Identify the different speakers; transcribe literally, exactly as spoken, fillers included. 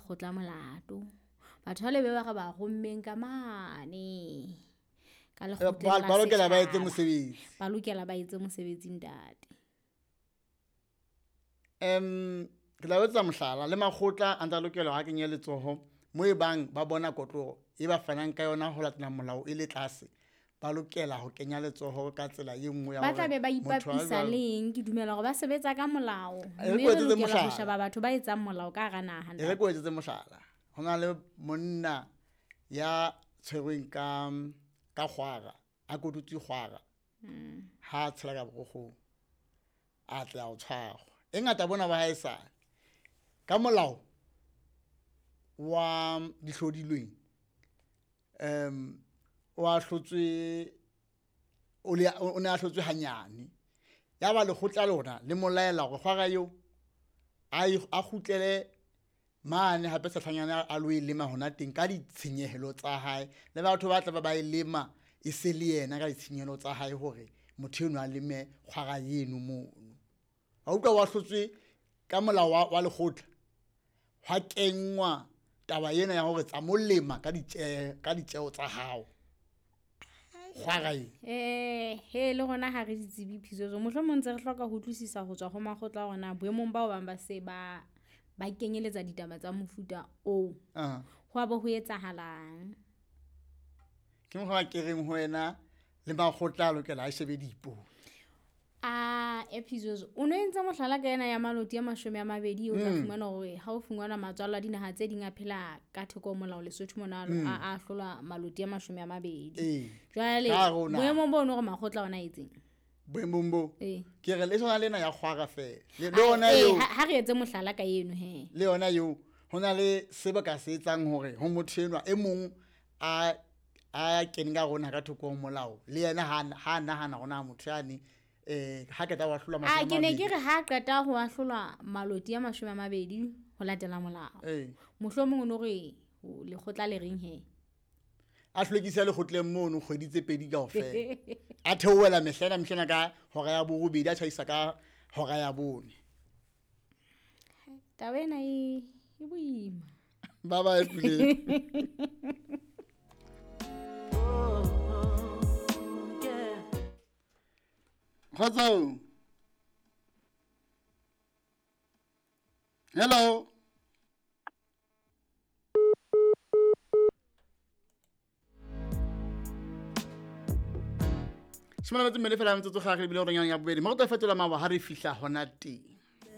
Speaker 1: makgotla molato batho ba le be ba ga ba gommeng ka mane ka le
Speaker 2: ba ba lokela ba etse mosebetsi
Speaker 1: ba lokela ba etse mosebetsi ntate
Speaker 2: em ke la wetsa mohlala le makgotla a ntse lokela ha kenye letsoho mo e bang ba bona kotlo e ba fanang ka yona ho latela molao e le tlase ba lokela ho kenya letsoho ka tsela e nngwe ya
Speaker 1: ba tla be ba ipapisa leng ke dumela hore ba sebetsa ka molao mme re lokela ho sheba batho ba etsang molao ka hara naha
Speaker 2: ntate e re ko etse mohlala hona le monna ya tshwerweng ka ka kgwara a kotutsi kgwara ha tshela ka bogong a tla o tshwarwa e ngata bona ba haesa ka molao wa dihlodilweng em wa hlotswe o le o ne a hlotswe hanyane ya ba le khotla lona le molaela go kgwara yo a a khutlele mane hape sa tlhanyana a lo ilema hona teng ka ditshenyehelo tsa hae le batho ba tla ba ba ilema e se le yena ka ditshenyehelo tsa hae hore motho eno a leme kgwara yeno mono ha utlwa wa hlotswe ka molao wa lekgotla ha kenngwa taba ena ya hore tsa molema ka ditje ka ditjeo tsa hao kgwara e
Speaker 1: eh he le gona ha re ditsebi phiso zo mohlo montse re hloka ho utlwisisa ho tswa go makgotla gona boemong bao ba ba se ba ba kenyeletsa ditaba tsa mofuta o
Speaker 2: a
Speaker 1: ho abo ho etsahalang
Speaker 2: ke mo ga ke reng ho wena le makgotla lokela a shebe dipo
Speaker 1: a episodes o no entse mohlala ka ena ya maloti ya mashome a mabedi o tla fumana hore ha o fungwana matswalo a dinaha tse ding a phela ka theko molao le Lesotho mona a a hlola maloti ya mashome a mabedi jwale boemo bona gore makgotla ona etseng
Speaker 2: boemong bo
Speaker 1: eh
Speaker 2: ke re le sona lena ya kgwara fela le yona yo
Speaker 1: ha re etse mohlala ka eno he
Speaker 2: le yona yo hona le seba ka se etsang hore ho motho enwa e mong a a kenga rona ka thoko molao le yena ha ha nahana rona motho yani eh ha ke ta wa hlola
Speaker 1: mashome a ke ne ke re ha qeta ho ahlola maloti ya mashome a mabedi ho latela molao
Speaker 2: eh
Speaker 1: mohlomong o no re le khotla le reng he
Speaker 2: a hlwekisa le khotleng mono kgweditse pedi ka ofela a theoela mehlena mehlena ka hora ya borobedi a tshwaisa ka hora ya bone
Speaker 1: tabena e e boima
Speaker 2: ba ba epile Hello. Hello. Simana tse mele fela metsotso ga re bile o renyang ya bobedi mo go tla fetola mawa ha re fihla hona teng